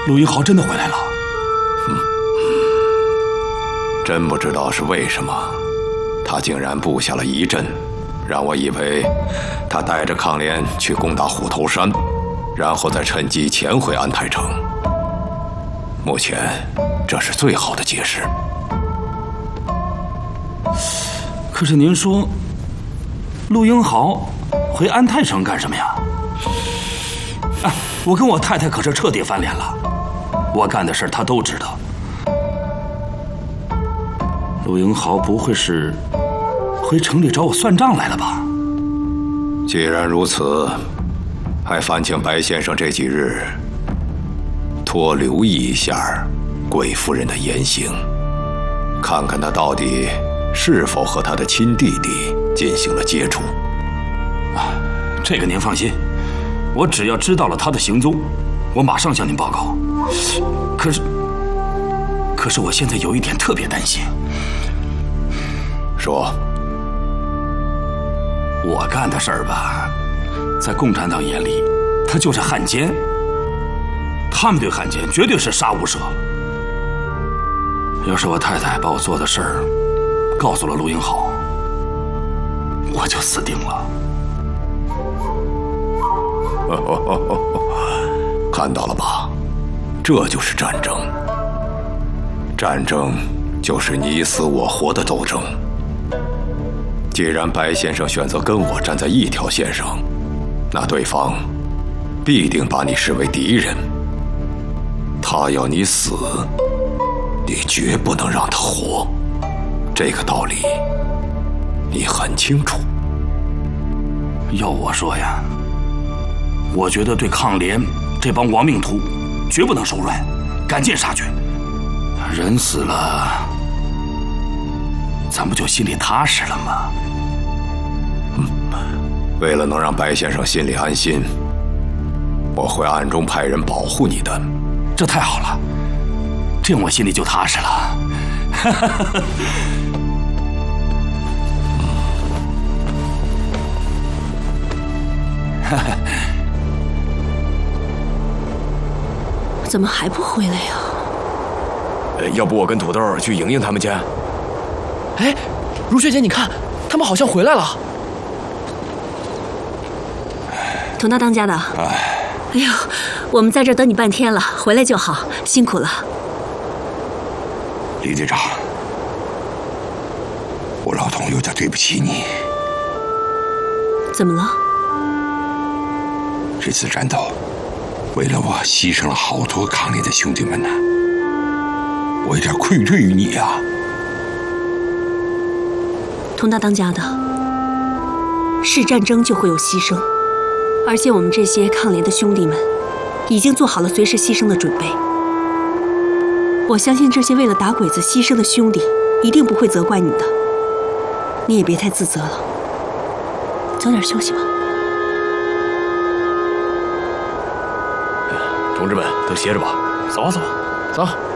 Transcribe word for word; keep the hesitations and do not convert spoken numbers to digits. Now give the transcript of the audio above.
陆英豪真的回来了。 嗯，真不知道是为什么，他竟然布下了疑阵，让我以为他带着抗联去攻打虎头山，然后再趁机潜回安泰城。目前，这是最好的解释。 可是您说，陆英豪回安泰城干什么呀？啊，我跟我太太可是彻底翻脸了，我干的事他都知道。陆英豪不会是回城里找我算账来了吧？ 既然如此，还烦请白先生这几日多留意一下贵夫人的言行，看看她到底是否和她的亲弟弟进行了接触。 啊，这个您放心，我只要知道了他的行踪，我马上向您报告。可是，可是我现在有一点特别担心。 说， 我干的事儿吧，在共产党眼里，他就是汉奸。他们对汉奸绝对是杀无赦。要是我太太把我做的事儿告诉了陆英豪，我就死定了。 看到了吧，这就是战争。战争就是你死我活的斗争。既然白先生选择跟我站在一条线上，那对方必定把你视为敌人。他要你死，你绝不能让他活。这个道理你很清楚。 要我说呀，我觉得对抗联这帮亡命徒绝不能手软，赶尽杀绝。人死了，咱不就心里踏实了吗？ 嗯，为了能让白先生心里安心，我会暗中派人保护你的。 这太好了，这样我心里就踏实了。 怎么还不回来呀？ 呃，要不我跟土豆去莹莹他们家？ 哎，如雪姐，你看，他们好像回来了。 佟大当家的，哎呦，我们在这儿等你半天了，回来就好，辛苦了。 李队长，我老佟有点对不起你。 怎么了？ 这次战斗，为了我牺牲了好多抗联的兄弟们呢，我有点愧对于你啊。 佟大当家的，是战争就会有牺牲，而且我们这些抗联的兄弟们已经做好了随时牺牲的准备。我相信这些为了打鬼子牺牲的兄弟一定不会责怪你的，你也别太自责了，早点休息吧。 同志们都歇着吧，走啊走，走。